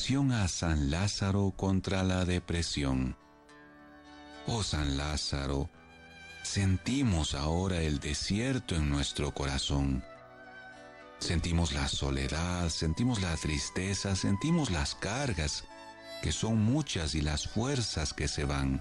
Oración a San Lázaro contra la depresión. Oh San Lázaro, sentimos ahora el desierto en nuestro corazón. Sentimos la soledad, sentimos la tristeza, sentimos las cargas, que son muchas, y las fuerzas que se van.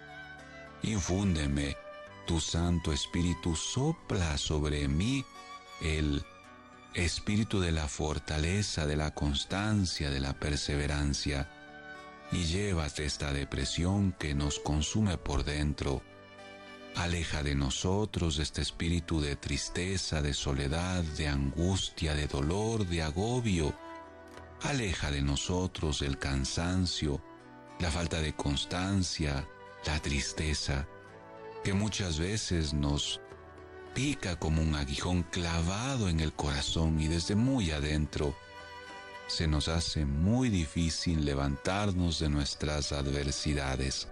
Infúndeme tu Santo Espíritu, sopla sobre mí el espíritu de la fortaleza, de la constancia, de la perseverancia, y llévate esta depresión que nos consume por dentro. Aleja de nosotros este espíritu de tristeza, de soledad, de angustia, de dolor, de agobio. Aleja de nosotros el cansancio, la falta de constancia, la tristeza, que muchas veces nos pica como un aguijón clavado en el corazón, y desde muy adentro se nos hace muy difícil levantarnos de nuestras adversidades.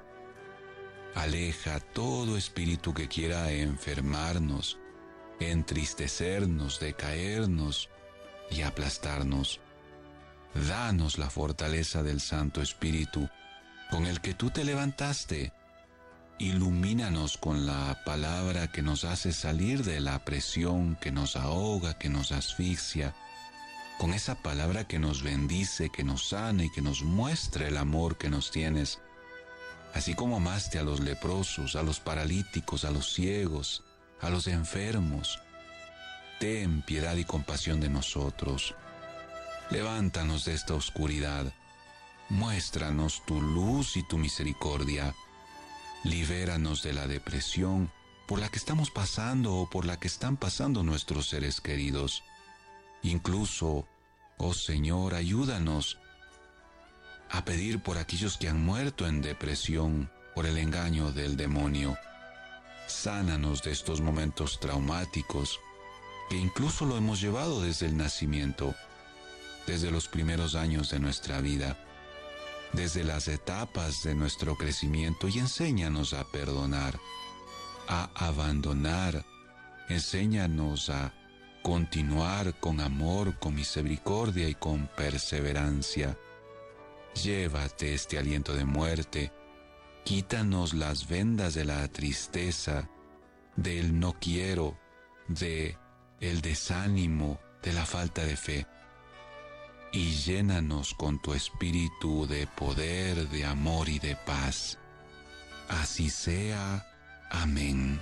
Aleja todo espíritu que quiera enfermarnos, entristecernos, decaernos y aplastarnos. Danos la fortaleza del Santo Espíritu con el que tú te levantaste. Ilumínanos con la palabra que nos hace salir de la presión que nos ahoga, que nos asfixia, con esa palabra que nos bendice, que nos sana y que nos muestra el amor que nos tienes. Así como amaste a los leprosos, a los paralíticos, a los ciegos, a los enfermos, ten piedad y compasión de nosotros. Levántanos de esta oscuridad, muéstranos tu luz y tu misericordia. Libéranos de la depresión por la que estamos pasando o por la que están pasando nuestros seres queridos. Incluso, oh Señor, ayúdanos a pedir por aquellos que han muerto en depresión por el engaño del demonio. Sánanos de estos momentos traumáticos que incluso lo hemos llevado desde el nacimiento, desde los primeros años de nuestra vida, desde las etapas de nuestro crecimiento, y enséñanos a perdonar, a abandonar, enséñanos a continuar con amor, con misericordia y con perseverancia. Llévate este aliento de muerte, quítanos las vendas de la tristeza, del no quiero, de el desánimo, de la falta de fe, y llénanos con tu espíritu de poder, de amor y de paz. Así sea. Amén.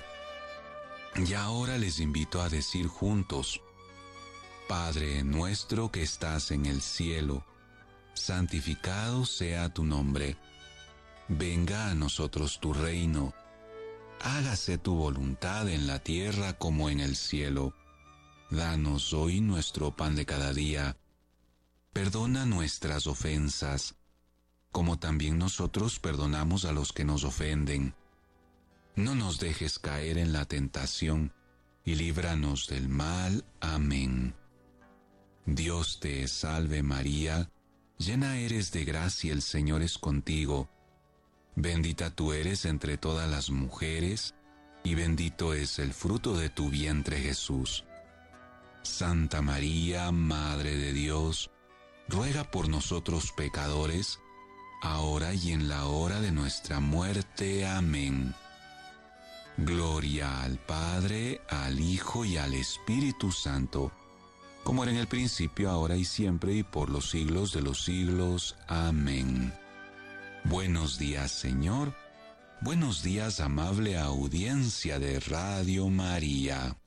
Y ahora les invito a decir juntos: Padre nuestro que estás en el cielo, santificado sea tu nombre. Venga a nosotros tu reino. Hágase tu voluntad en la tierra como en el cielo. Danos hoy nuestro pan de cada día. Perdona nuestras ofensas, como también nosotros perdonamos a los que nos ofenden. No nos dejes caer en la tentación, y líbranos del mal. Amén. Dios te salve María, llena eres de gracia, el Señor es contigo. Bendita tú eres entre todas las mujeres, y bendito es el fruto de tu vientre Jesús. Santa María, Madre de Dios, ruega por nosotros pecadores, ahora y en la hora de nuestra muerte. Amén. Gloria al Padre, al Hijo y al Espíritu Santo, como era en el principio, ahora y siempre, y por los siglos de los siglos. Amén. Buenos días, Señor. Buenos días, amable audiencia de Radio María.